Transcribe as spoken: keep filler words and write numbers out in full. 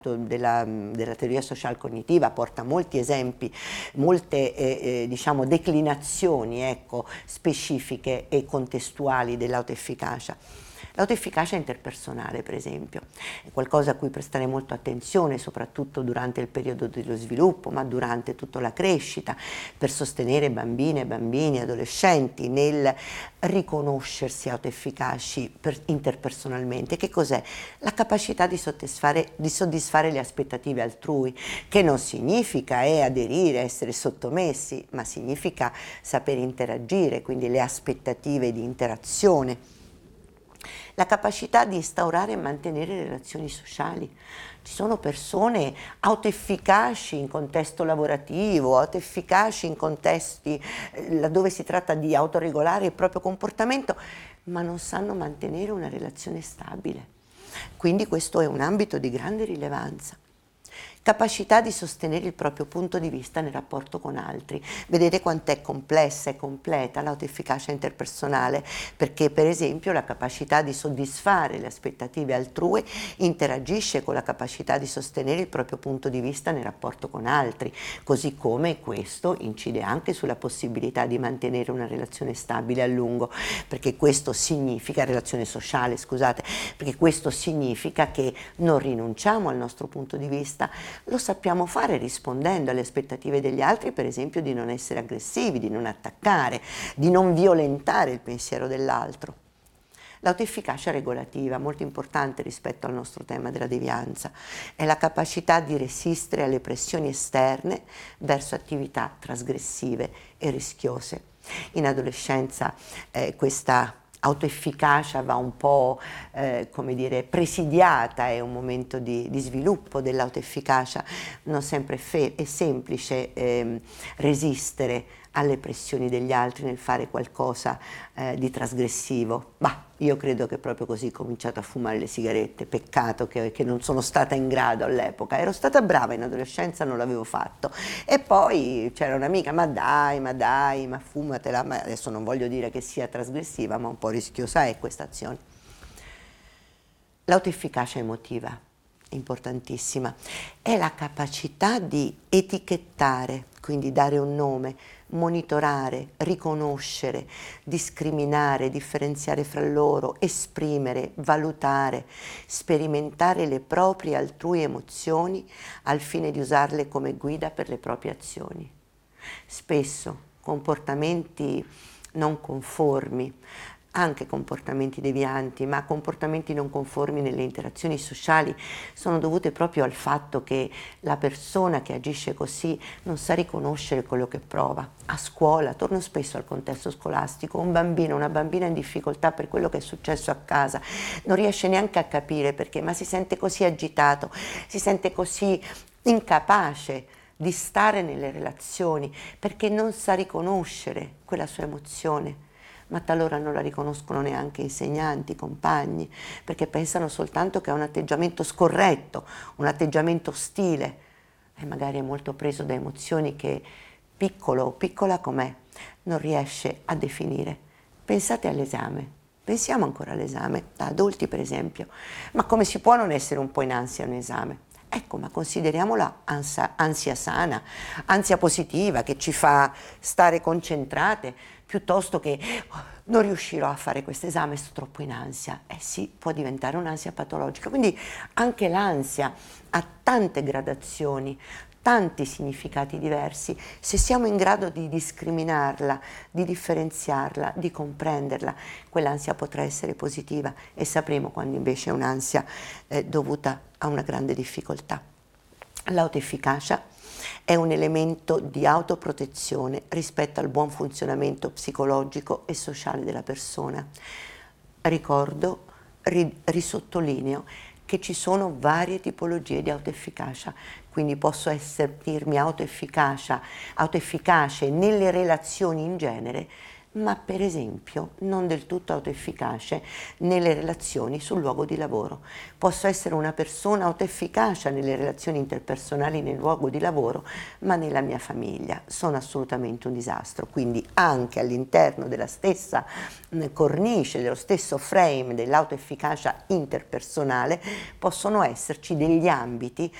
Della, della teoria social cognitiva porta molti esempi, molte eh, eh, diciamo declinazioni ecco, specifiche e contestuali dell'autoefficacia. L'autoefficacia interpersonale, per esempio, è qualcosa a cui prestare molto attenzione, soprattutto durante il periodo dello sviluppo, ma durante tutta la crescita, per sostenere bambine, bambini, adolescenti nel riconoscersi autoefficaci per, interpersonalmente. Che cos'è? La capacità di soddisfare, di soddisfare le aspettative altrui, che non significa eh, aderire, essere sottomessi, ma significa saper interagire, quindi le aspettative di interazione. La capacità di instaurare e mantenere relazioni sociali. Ci sono persone autoefficaci in contesto lavorativo, autoefficaci in contesti eh, laddove si tratta di autoregolare il proprio comportamento, ma non sanno mantenere una relazione stabile. Quindi questo è un ambito di grande rilevanza. Capacità di sostenere il proprio punto di vista nel rapporto con altri. Vedete quant'è complessa e completa l'autoefficacia interpersonale, perché per esempio la capacità di soddisfare le aspettative altrui interagisce con la capacità di sostenere il proprio punto di vista nel rapporto con altri, così come questo incide anche sulla possibilità di mantenere una relazione stabile a lungo, perché questo significa, relazione sociale scusate, perché questo significa che non rinunciamo al nostro punto di vista. Lo sappiamo fare rispondendo alle aspettative degli altri, per esempio di non essere aggressivi, di non attaccare, di non violentare il pensiero dell'altro. L'autoefficacia regolativa, molto importante rispetto al nostro tema della devianza, è la capacità di resistere alle pressioni esterne verso attività trasgressive e rischiose. In adolescenza eh, questa autoefficacia va un po' eh, come dire presidiata, è un momento di, di sviluppo dell'autoefficacia, non sempre è, è semplice eh, resistere alle pressioni degli altri nel fare qualcosa eh, di trasgressivo. Bah, io credo che proprio così ho cominciato a fumare le sigarette, peccato che, che non sono stata in grado all'epoca, ero stata brava in adolescenza, non l'avevo fatto. E poi c'era un'amica, ma dai, ma dai, ma fumatela, ma adesso non voglio dire che sia trasgressiva, ma un po' rischiosa è questa azione. L'autoefficacia emotiva, importantissima, è la capacità di etichettare, quindi dare un nome, monitorare, riconoscere, discriminare, differenziare fra loro, esprimere, valutare, sperimentare le proprie altrui emozioni al fine di usarle come guida per le proprie azioni. Spesso comportamenti non conformi, anche comportamenti devianti, ma comportamenti non conformi nelle interazioni sociali sono dovute proprio al fatto che la persona che agisce così non sa riconoscere quello che prova. A scuola, torno spesso al contesto scolastico, un bambino, una bambina in difficoltà per quello che è successo a casa, non riesce neanche a capire perché, ma si sente così agitato, si sente così incapace di stare nelle relazioni perché non sa riconoscere quella sua emozione. Ma talora non la riconoscono neanche insegnanti, compagni, perché pensano soltanto che ha un atteggiamento scorretto, un atteggiamento ostile e magari è molto preso da emozioni che piccolo o piccola com'è non riesce a definire. Pensate all'esame, pensiamo ancora all'esame, da adulti per esempio, ma come si può non essere un po' in ansia un esame? Ecco, ma consideriamola ansia, ansia sana, ansia positiva che ci fa stare concentrate, piuttosto che oh, non riuscirò a fare questo esame, sto troppo in ansia. Eh sì, può diventare un'ansia patologica. Quindi anche l'ansia ha tante gradazioni, tanti significati diversi. Se siamo in grado di discriminarla, di differenziarla, di comprenderla, quell'ansia potrà essere positiva e sapremo quando invece è un'ansia eh, dovuta a una grande difficoltà. L'autoefficacia è un elemento di autoprotezione rispetto al buon funzionamento psicologico e sociale della persona. Ricordo, ri, risottolineo che ci sono varie tipologie di autoefficacia, quindi posso sentirmi autoefficacia, autoefficace nelle relazioni in genere, ma per esempio non del tutto autoefficace nelle relazioni sul luogo di lavoro. Posso essere una persona autoefficace nelle relazioni interpersonali nel luogo di lavoro, ma nella mia famiglia sono assolutamente un disastro. Quindi anche all'interno della stessa cornice, dello stesso frame dell'autoefficacia interpersonale possono esserci degli ambiti